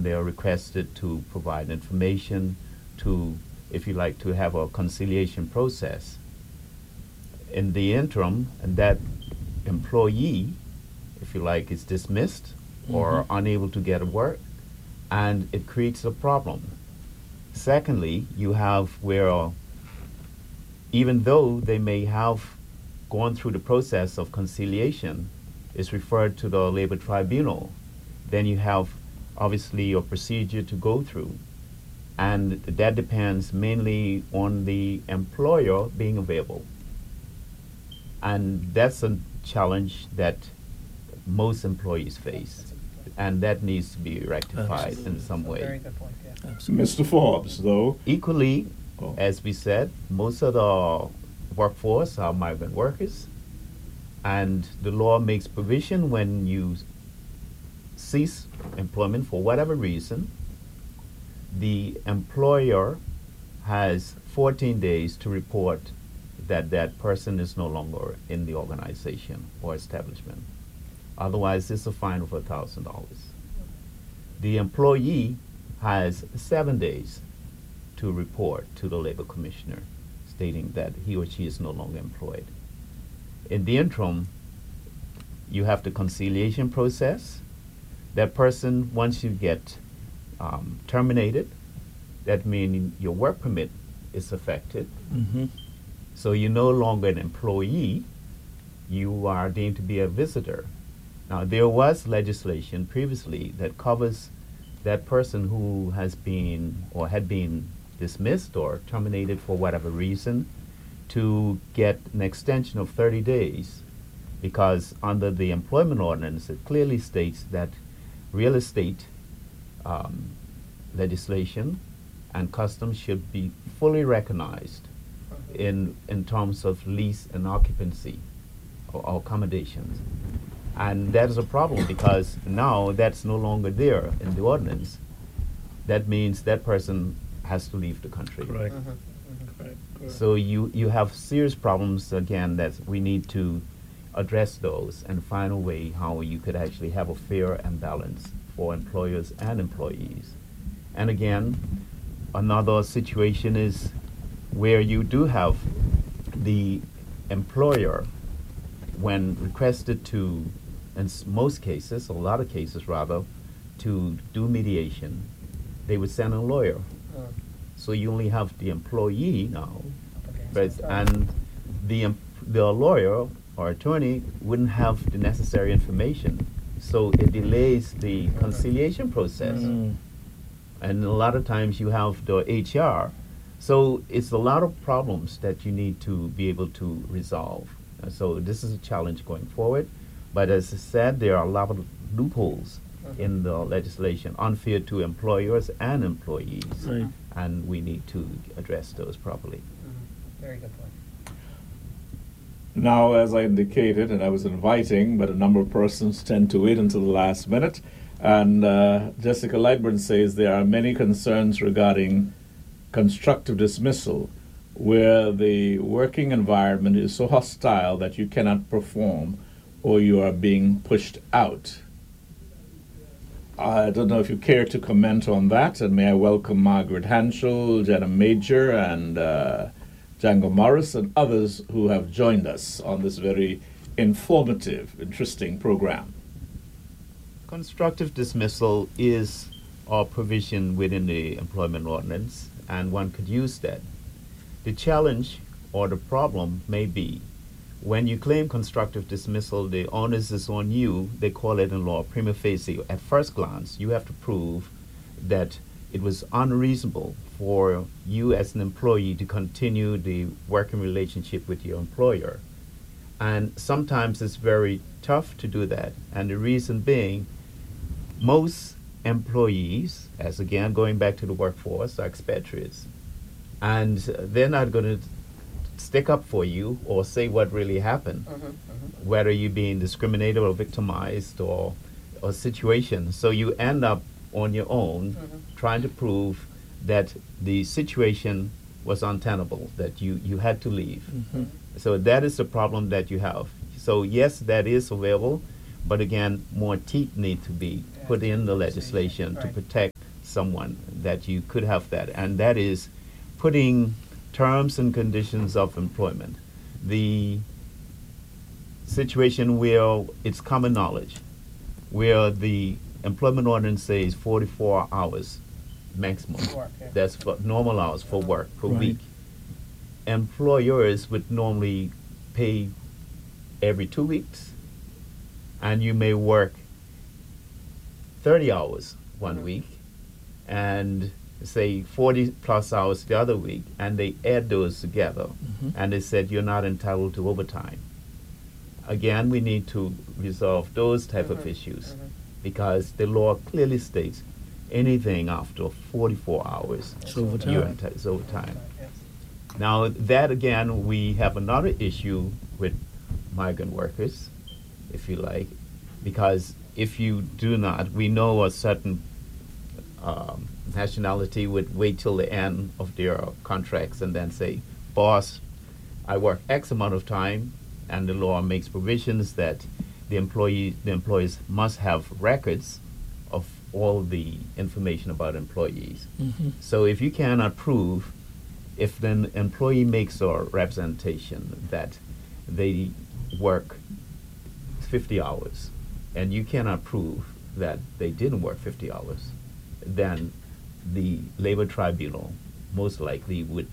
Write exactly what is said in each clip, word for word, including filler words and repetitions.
and they are requested to provide information to, if you like, to have a conciliation process. In the interim, and that employee, if you like, is dismissed mm-hmm. or unable to get work, and it creates a problem. Secondly, you have where, uh, even though they may have gone through the process of conciliation, is referred to the labor tribunal, then you have obviously a procedure to go through. And that depends mainly on the employer being available. And that's a challenge that most employees face. And that needs to be rectified Absolutely. in some way. Very good point, yeah. Mister Forbes, though. Equally, oh. as we said, most of the workforce are migrant workers. And the law makes provision when you cease employment for whatever reason, the employer has fourteen days to report that that person is no longer in the organization or establishment. Otherwise, it's a fine of one thousand dollars. The employee has seven days to report to the labor commissioner, stating that he or she is no longer employed. In the interim, you have the conciliation process. That person, once you get um, terminated, that means your work permit is affected. Mm-hmm. So you're no longer an employee, you are deemed to be a visitor. Now, there was legislation previously that covers that person who has been or had been dismissed or terminated for whatever reason to get an extension of thirty days, because under the employment ordinance, it clearly states that real estate um, legislation and customs should be fully recognized in in terms of lease and occupancy or, or accommodations. And that is a problem because now that's no longer there in the ordinance. That means that person has to leave the country. Correct. Mm-hmm. Mm-hmm. Correct. Correct. So you, you have serious problems, again, that we need to address those and find a way how you could actually have a fair and balance for employers and employees. And again, another situation is where you do have the employer, when requested to, in s- most cases, a lot of cases rather, to do mediation, they would send a lawyer. Mm. So you only have the employee now, Okay, but so- and the em- the lawyer or attorney wouldn't have the necessary information, so it delays the conciliation process. Mm. And a lot of times you have the H R, so it's a lot of problems that you need to be able to resolve. Uh, so this is a challenge going forward, but as I said, there are a lot of loopholes Mhm. in the legislation, unfair to employers and employees, Right. and we need to address those properly. Mhm. Very good point. Now, as I indicated, and I was inviting, but a number of persons tend to wait until the last minute. And uh, Jessica Lightburn says there are many concerns regarding constructive dismissal, where the working environment is so hostile that you cannot perform or you are being pushed out. I don't know if you care to comment on that, and may I welcome Margaret Hanschel, Jenna Major, and uh, Django Morris, and others who have joined us on this very informative, interesting program. Constructive dismissal is a provision within the employment ordinance, and one could use that. The challenge or the problem may be when you claim constructive dismissal, the onus is on you. They call it in law prima facie. At first glance, you have to prove that it was unreasonable for you as an employee to continue the working relationship with your employer. And sometimes it's very tough to do that. And the reason being, most employees, as again going back to the workforce, are expatriates. And they're not going to stick up for you or say what really happened, Mhm, mhm. whether you're being discriminated or victimized or a situation. So you end up on your own Mhm. trying to prove that the situation was untenable, that you, you had to leave. Mm-hmm. So that is the problem that you have. So yes, that is available, but again, more teeth need to be put in the legislation to Right. protect someone that you could have that, and that is putting terms and conditions of employment. The situation where it's common knowledge, where the employment ordinance says forty-four hours maximum. Work, yeah. That's for normal hours for work per Right. week. Employers would normally pay every two weeks, and you may work thirty hours one Mhm. week and say forty plus hours the other week, and they add those together, Mhm. and they said you're not entitled to overtime. Again, we need to resolve those type of Mhm. issues Mhm. because the law clearly states anything after forty-four hours, It's overtime. you're entitled to overtime. Yes. Now, that again, we have another issue with migrant workers, if you like, because if you do not, we know a certain um, nationality would wait till the end of their contracts and then say, boss, I work X amount of time, and the law makes provisions that the employee, the employees must have records of all the information about employees. Mhm. So if you cannot prove, if the employee makes a representation that they work fifty hours, and you cannot prove that they didn't work fifty hours, then the labor tribunal most likely would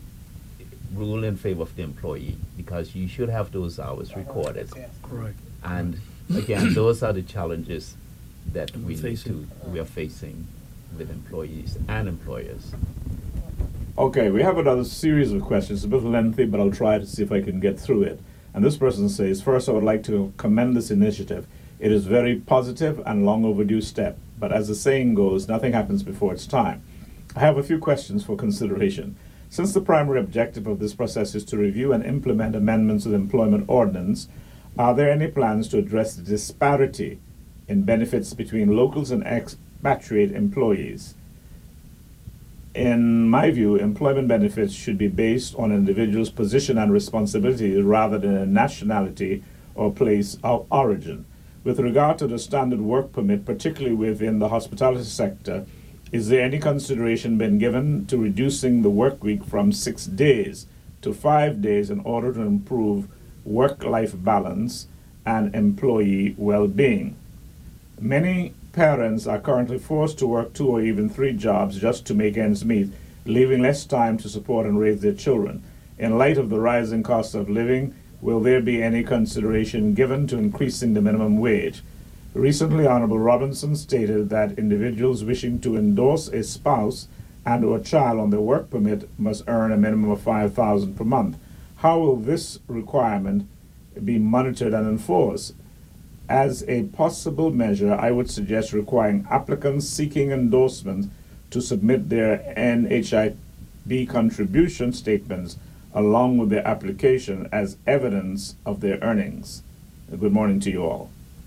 rule in favor of the employee because you should have those hours recorded. Yes. Correct. And again, those are the challenges that We're we need facing. to, we are facing with employees and employers. Okay, we have another series of questions, a bit lengthy, but I'll try to see if I can get through it. And this person says, first, I would like to commend this initiative. It is very positive and long overdue step, but as the saying goes, nothing happens before its time. I have a few questions for consideration. Since the primary objective of this process is to review and implement amendments to the employment ordinance, are there any plans to address the disparity in benefits between locals and expatriate employees? In my view, employment benefits should be based on an individual's position and responsibility rather than a nationality or place of origin. With regard to the standard work permit, particularly within the hospitality sector, is there any consideration been given to reducing the work week from six days to five days in order to improve work-life balance and employee well-being? Many parents are currently forced to work two or even three jobs just to make ends meet, leaving less time to support and raise their children. In light of the rising cost of living, will there be any consideration given to increasing the minimum wage? Recently, Honorable Robinson stated that individuals wishing to endorse a spouse and or child on their work permit must earn a minimum of five thousand dollars per month. How will this requirement be monitored and enforced? As a possible measure, I would suggest requiring applicants seeking endorsement to submit their N H I B contribution statements along with their application as evidence of their earnings. Good morning to you all.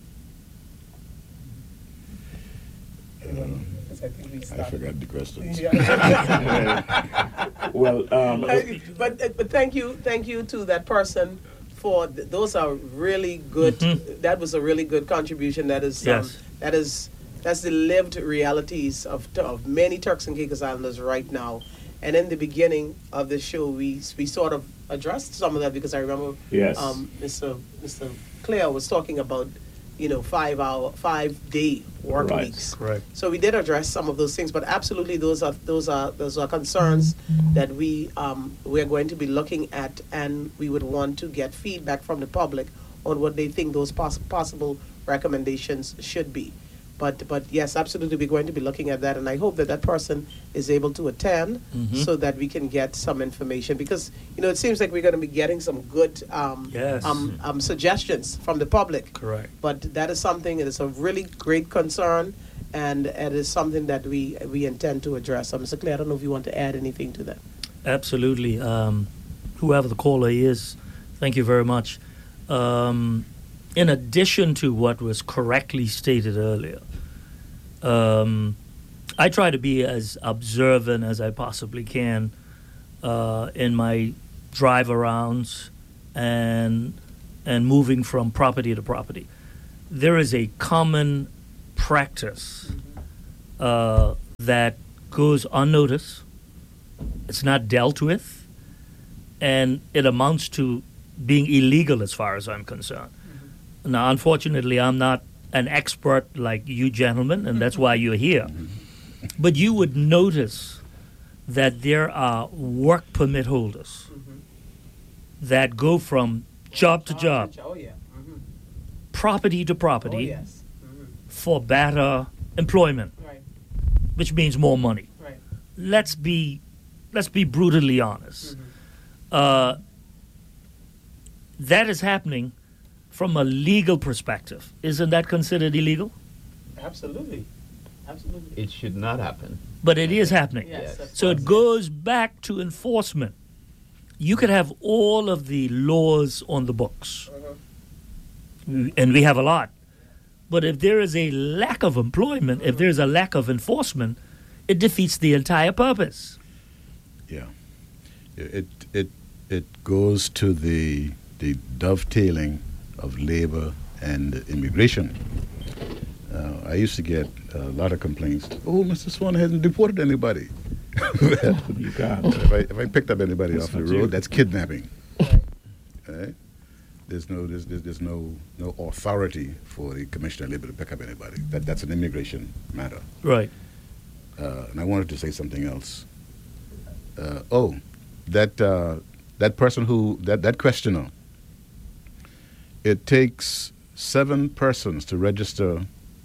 Because I think we I started- forgot the questions. Yeah. Well, um, Uh, but uh, but thank you thank you to that person for th- those are really good. Mhm. That was a really good contribution. That is um, Yes. that is that's the lived realities of of many Turks and Caicos Islanders right now. And in the beginning of the show, we we sort of addressed some of that because I remember Yes. um, Mister Mister Clare was talking about you know five hour five day work Right. weeks. Correct. So we did address some of those things, but absolutely those are those are those are concerns that we um, we're going to be looking at, and we would want to get feedback from the public on what they think those poss- possible recommendations should be. But but yes, absolutely, we're going to be looking at that, and I hope that that person is able to attend Mhm. so that we can get some information, because you know it seems like we're going to be getting some good um, Yes. um, um, suggestions from the public. Correct. But that is something, it is a really great concern, and it is something that we we intend to address. So, Mister Clay, I don't know if you want to add anything to that. Absolutely. Um, whoever the caller is, thank you very much. Um, in addition to what was correctly stated earlier, um, I try to be as observant as I possibly can uh, in my drive arounds and and moving from property to property. There is a common practice uh, that goes unnoticed, it's not dealt with, and it amounts to being illegal as far as I'm concerned. Mm-hmm. Now, unfortunately, I'm not an expert like you gentlemen, and that's why you're here. Mm-hmm. But you would notice that there are work permit holders mm-hmm. that go from job to job, oh, yeah. mm-hmm. property to property, oh, yes. mm-hmm. for better employment, right. which means more money. Right. Let's be, let's be brutally honest. Mm-hmm. Uh, that is happening from a legal perspective. Isn't that considered illegal? Absolutely. Absolutely. It should not happen. But it is happening. Yes, Yes. So it goes back to enforcement. You could have all of the laws on the books, uh-huh. and we have a lot. But if there is a lack of employment, if there is a lack of enforcement, it defeats the entire purpose. Yeah. It it it goes to the the dovetailing of labor and immigration. Uh, I used to get a lot of complaints. Oh, Mister Swan hasn't deported anybody. You can't. If I, if I picked up anybody That's off the not road, you. that's kidnapping. Right. Right? There's no there's, there's, there's no no authority for the Commissioner of Labor to pick up anybody. That that's an immigration matter. Right. Uh, and I wanted to say something else. Uh, oh, that uh, that person who that that questioner. It takes seven persons to register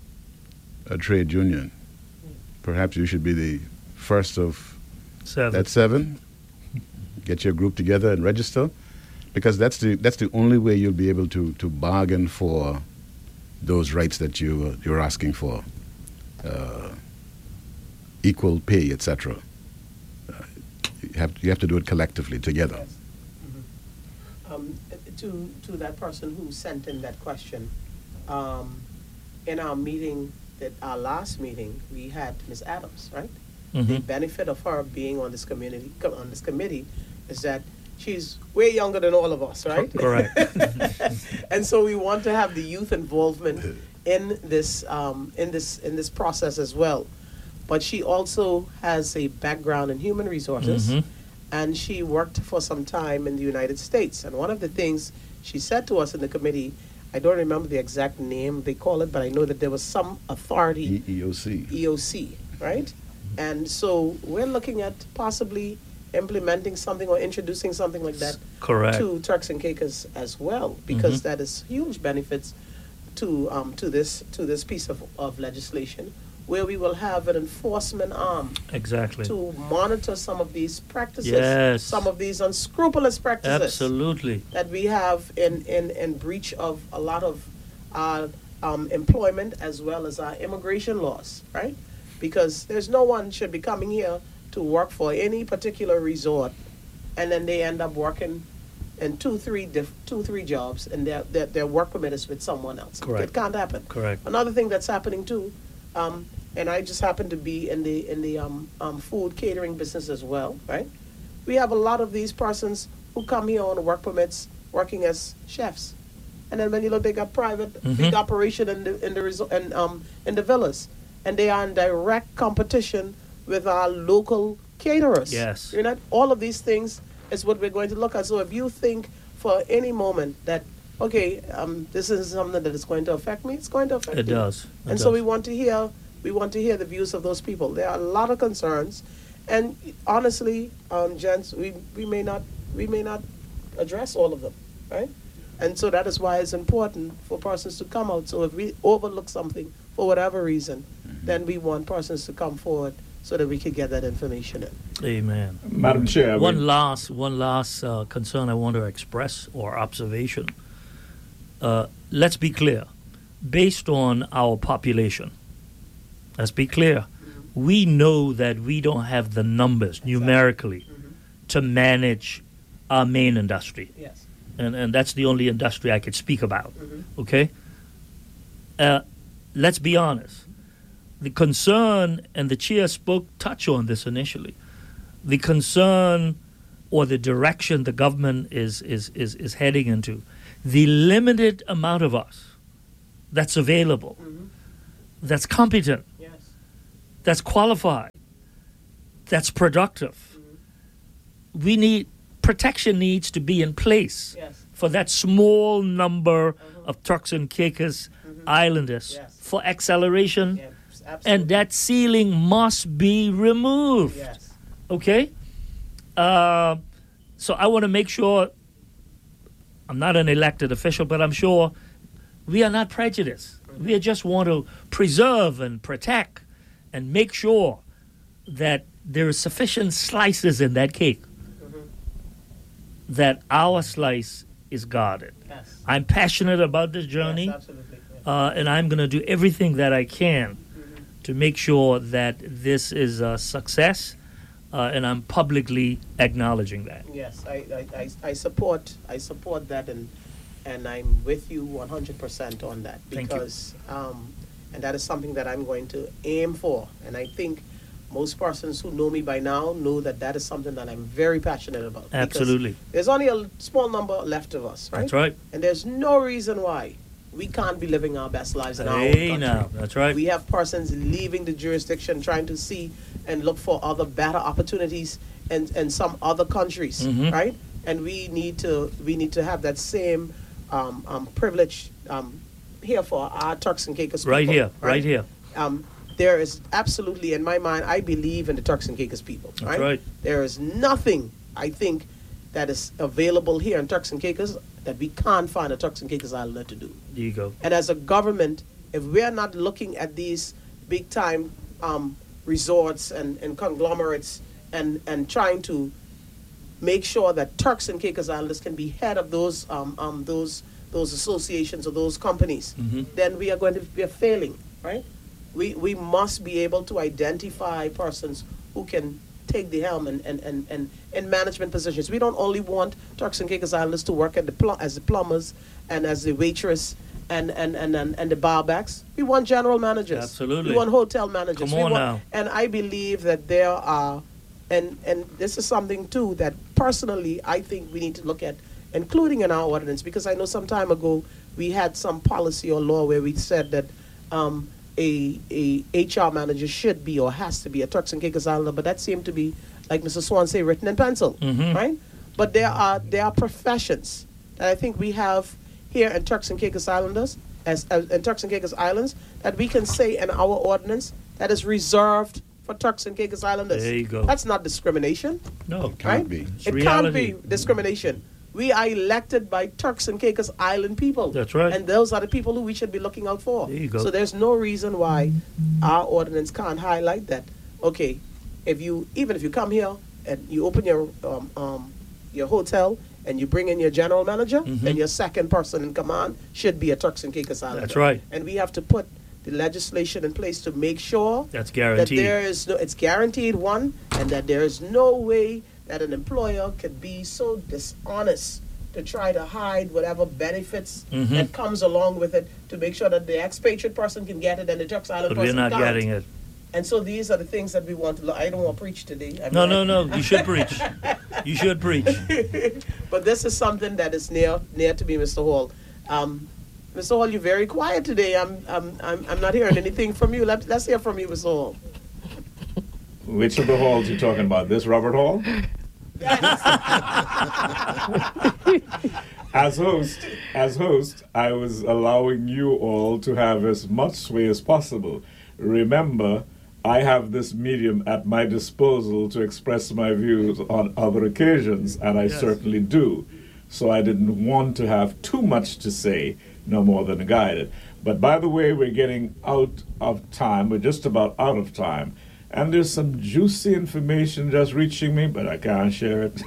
a trade union. Perhaps you should be the first of Seven. that seven. Get your group together and register, because that's the that's the only way you'll be able to, to bargain for those rights that you uh, you're asking for, uh, equal pay, et cetera. Uh, you have you have to do it collectively together. Yes. Mm-hmm. Um, to to that person who sent in that question, um, in our meeting, that our last meeting, we had Miz Adams, right? Mhm. The benefit of her being on this community on this committee is that she's way younger than all of us, right? Correct. And so we want to have the youth involvement in this um, in this in this process as well. But she also has a background in human resources, Mhm. and she worked for some time in the United States. And one of the things she said to us in the committee, I don't remember the exact name they call it, but I know that there was some authority, E O C. E O C, right? And so we're looking at possibly implementing something or introducing something like that Correct. to Turks and Caicos as well, because Mhm. that is huge benefits to um, to this to this piece of, of legislation, where we will have an enforcement arm Exactly. to monitor some of these practices, Yes. some of these unscrupulous practices Absolutely. that we have in, in, in breach of a lot of our um, employment as well as our immigration laws, right? Because there's no one should be coming here to work for any particular resort, and then they end up working in two, three, diff- two, three jobs, and their, their their work permit is with someone else. Correct. It can't happen. Correct. Another thing that's happening too, um, and I just happen to be in the in the um, um, food catering business as well, right? We have a lot of these persons who come here on work permits, working as chefs, and then when you look, they got private Mhm. big operation in the in the resort and um in the villas, and they are in direct competition with our local caterers. Yes. You know, all of these things is what we're going to look at. So if you think for any moment that, okay, um, this is something that is going to affect me, it's going to affect It you. does. It And so does. we want to hear, we want to hear the views of those people. There are a lot of concerns, and honestly, um, gents, we, we may not we may not address all of them, right? And so that is why it's important for persons to come out. So if we overlook something for whatever reason, then we want persons to come forward so that we can get that information in. Amen. Madam Chair, we- One last, one last uh, concern I want to express or observation. Uh, let's be clear. Based on our population, let's be clear. We know that we don't have the numbers numerically to manage our main industry, Yes. and and that's the only industry I could speak about. Mhm. Okay. Uh, let's be honest. The concern, and the chair spoke, touch on this initially. The concern or the direction the government is, is, is, is heading into, the limited amount of us that's available, Mhm. that's competent, Yes. that's qualified, that's productive. We need protection needs to be in place Yes. for that small number of Turks and Caicos Islanders Yes. for acceleration, Yes, absolutely. and that ceiling must be removed. Yes. Okay? Uh, so I want to make sure, I'm not an elected official, but I'm sure we are not prejudiced. We just want to preserve and protect and make sure that there is sufficient slices in that cake, that our slice is guarded. Yes. I'm passionate about this journey, Yes, absolutely. Yes. uh, and I'm going to do everything that I can to make sure that this is a success, uh, and I'm publicly acknowledging that. Yes, I, I, I, I support I support that, and and I'm with you one hundred percent on that, Thank you. because um, and that is something that I'm going to aim for, and I think most persons who know me by now know that that is something that I'm very passionate about. because Absolutely. There's only a small number left of us, right? That's right. And there's no reason why we can't be living our best lives in our own Hey, country. now. That's right. We have persons leaving the jurisdiction, trying to see and look for other better opportunities in, in some other countries, Mhm. right? And we need to we need to have that same um, um, privilege um, here for our Turks and Caicos Right people, here. Right here. Um, there is absolutely, in my mind, I believe in the Turks and Caicos people. That's right. There is nothing, I think, that is available here in Turks and Caicos that we can't find a Turks and Caicos Islander to do. There you go. And as a government, if we're not looking at these big time um, resorts and, and conglomerates and, and trying to make sure that Turks and Caicos Islanders can be head of those um, um, those those associations or those companies, Mhm. then we are going to be failing, right? We we must be able to identify persons who can take the helm and, and, and, and in management positions. We don't only want Turks and Caicos Islanders to work at the pl- as the plumbers and as the waitress and, and, and, and, and the barbacks. We want general managers. Absolutely. We want hotel managers. Come We on want- now. And I believe that there are, and, and this is something too that personally I think we need to look at, including in our ordinance, because I know some time ago we had some policy or law where we said that um, a, a H R manager should be or has to be a Turks and Caicos Islander, but that seemed to be, like Mister Swan say, written in pencil, Mhm. right? But there are there are professions that I think we have here in Turks and Caicos Islanders, as, as in Turks and Caicos Islands, that we can say in our ordinance that is reserved for Turks and Caicos Islanders. There you go. That's not discrimination, No. Can't right? be. It's It reality. can't be discrimination. We are elected by Turks and Caicos Island people. That's right. And those are the people who we should be looking out for. There you go. So there's no reason why our ordinance can't highlight that. Okay, if you even if you come here and you open your um, um, your hotel and you bring in your general manager, Mhm. then your second person in command should be a Turks and Caicos Islander. That's right. And we have to put the legislation in place to make sure That's that guaranteed. there is no, it's guaranteed one, and that there is no way that an employer could be so dishonest to try to hide whatever benefits Mhm. that comes along with it to make sure that the expatriate person can get it and the Turks Island But we're person not can't. getting it. And so these are the things that we want to. Lo- I don't want to preach today. I No, mean, no, no. You should preach. You should preach. but this is something that is near near to me, Mister Hall. Um, Mister Hall, you're very quiet today. I'm I'm I'm, I'm not hearing anything from you. Let, let's hear from you, Mister Hall. Which of the halls you talking about? This Robert Hall? As host, as host, I was allowing you all to have as much sway as possible. Remember, I have this medium at my disposal to express my views on other occasions, and I Yes. certainly do. So I didn't want to have too much to say, no more than guided. But by the way, we're getting out of time. We're just about out of time. And there's some juicy information just reaching me, but I can't share it.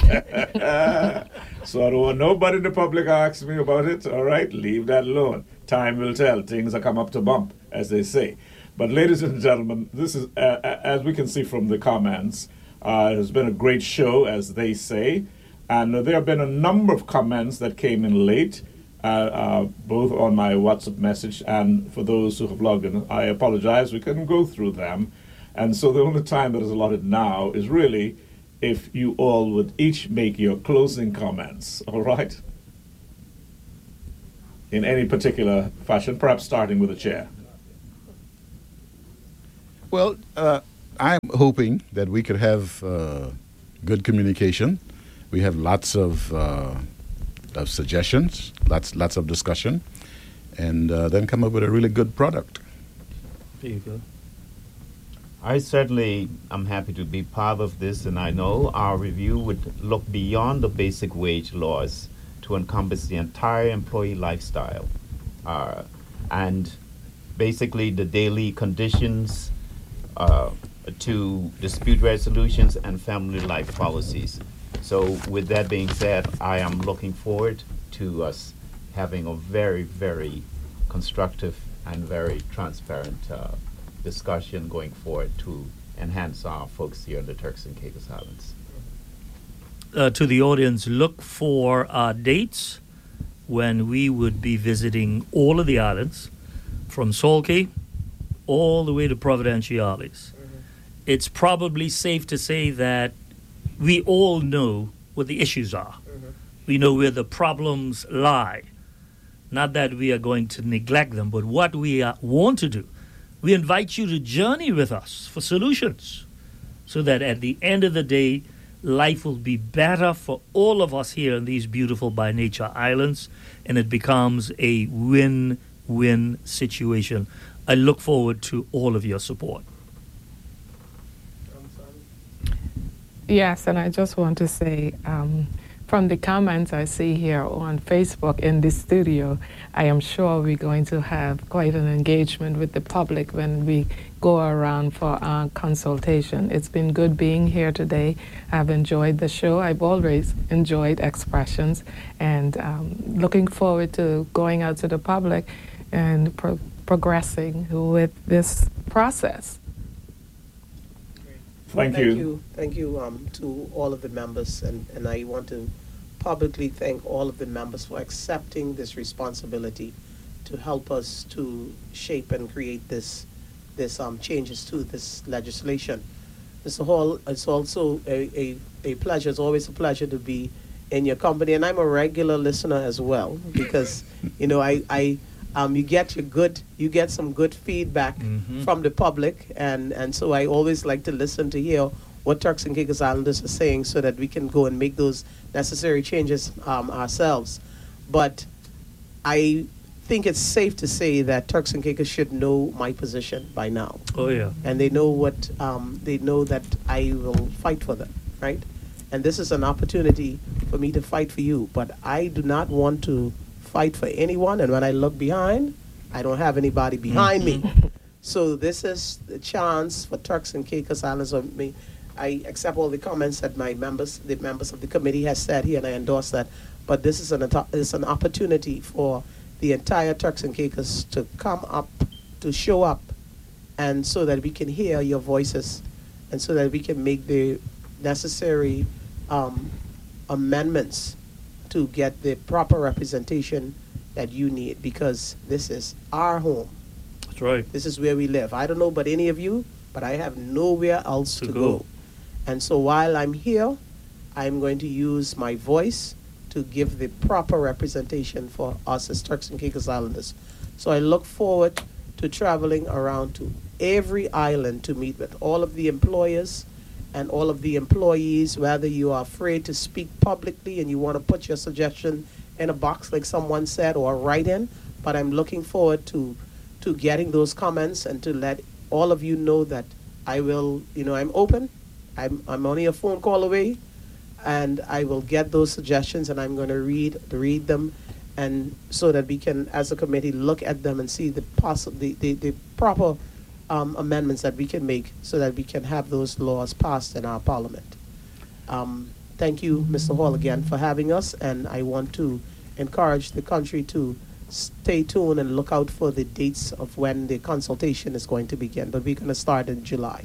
So I don't want nobody in the public ask me about it. All right, leave that alone. Time will tell. Things will come up to bump, as they say. But ladies and gentlemen, this is, uh, as we can see from the comments, uh, it has been a great show, as they say. And uh, there have been a number of comments that came in late, uh, uh, both on my WhatsApp message and for those who have logged in. I apologize, we couldn't go through them. And so the only time that is allotted now is really if you all would each make your closing comments, all right? In any particular fashion, perhaps starting with the chair. Well, uh, I'm hoping that we could have uh, good communication. We have lots of uh, of suggestions, lots lots of discussion, and uh, then come up with a really good product. There you go. I certainly am happy to be part of this, and I know our review would look beyond the basic wage laws to encompass the entire employee lifestyle, uh, and basically the daily conditions uh, to dispute resolutions and family life policies. So with that being said, I am looking forward to us having a very, very constructive and very transparent uh, discussion going forward to enhance our folks here in the Turks and Caicos Islands. Uh, to the audience, look for our dates when we would be visiting all of the islands, from Salt Cay all the way to Providenciales. Mm-hmm. It's probably safe to say that we all know what the issues are. Mm-hmm. We know where the problems lie. Not that we are going to neglect them, but what we uh, want to do. We invite you to journey with us for solutions so that at the end of the day, life will be better for all of us here in these beautiful by nature islands, and it becomes a win-win situation. I look forward to all of your support. Yes, and I just want to say, um, from the comments I see here on Facebook in this studio, I am sure we're going to have quite an engagement with the public when we go around for our consultation. It's been good being here today. I've enjoyed the show. I've always enjoyed Expressions, and um, looking forward to going out to the public and pro progressing with this process. Thank, Thank you. you. Thank you um, to all of the members, and, and I want to publicly thank all of the members for accepting this responsibility to help us to shape and create this this um, changes to this legislation. Mister Hall, it's also a, a, a pleasure. It's always a pleasure to be in your company, and I'm a regular listener as well because you know I, I um, you get your good you get some good feedback mm-hmm. from the public, and, and so I always like to listen to hear what Turks and Caicos Islanders are saying so that we can go and make those necessary changes um, ourselves. But I think it's safe to say that Turks and Caicos should know my position by now. Oh yeah. And they know what um, they know that I will fight for them, right? And this is an opportunity for me to fight for you. But I do not want to fight for anyone. And when I look behind, I don't have anybody behind mm-hmm. me. So this is the chance for Turks and Caicos Islanders. I mean, I accept all the comments that my members, the members of the committee has said here, and I endorse that. But this is an is an opportunity for the entire Turks and Caicos to come up, to show up, and so that we can hear your voices, and so that we can make the necessary um, amendments to get the proper representation that you need, because this is our home. That's right. This is where we live. I don't know about any of you, but I have nowhere else to, to go. go. And so while I'm here, I'm going to use my voice to give the proper representation for us as Turks and Caicos Islanders. So I look forward to traveling around to every island to meet with all of the employers and all of the employees, whether you are afraid to speak publicly and you want to put your suggestion in a box like someone said, or write in. But I'm looking forward to to getting those comments and to let all of you know that I will, you know, I'm open. I'm, I'm only a phone call away, and I will get those suggestions, and I'm going to read read them, and so that we can, as a committee, look at them and see the possible the, the, the proper um, amendments that we can make so that we can have those laws passed in our parliament. Um, thank you, Mister Hall, again for having us, and I want to encourage the country to stay tuned and look out for the dates of when the consultation is going to begin, but we're going to start in July.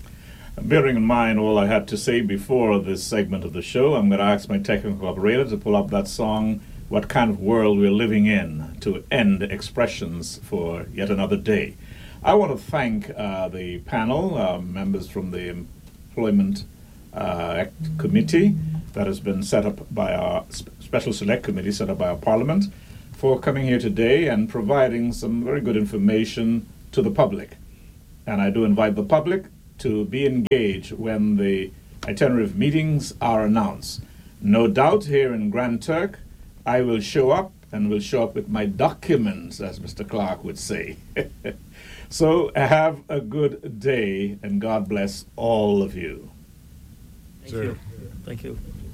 Bearing in mind all I had to say before this segment of the show, I'm going to ask my technical operator to pull up that song, What Kind of World We're Living In, to end Expressions for yet another day. I want to thank uh, the panel, uh, members from the Employment uh, Committee that has been set up by our sp Special Select Committee set up by our Parliament, for coming here today and providing some very good information to the public. And I do invite the public to be engaged when the itinerary of meetings are announced. No doubt here in Grand Turk, I will show up and will show up with my documents, as Mister Clark would say. So have a good day, and God bless all of you. Thank Sir. you. Thank you.